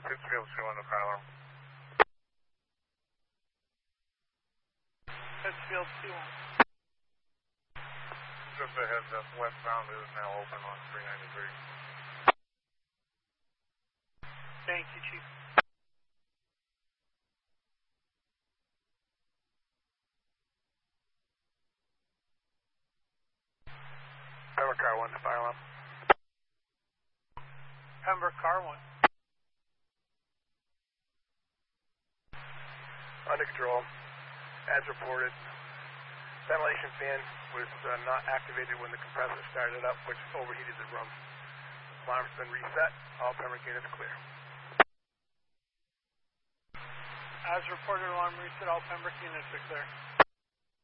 Pittsfield 2 on the fire alarm. Pittsfield 2. Just a heads up, westbound is now open on 393. Thank you, Chief. Pembroke car 1 to fire alarm. Pembroke car 1. Under control. As reported, ventilation fan was not activated when the compressor started up, which overheated the room. Alarm's been reset. All Pembroke units clear. As reported, alarm reset. All Pembroke units are clear.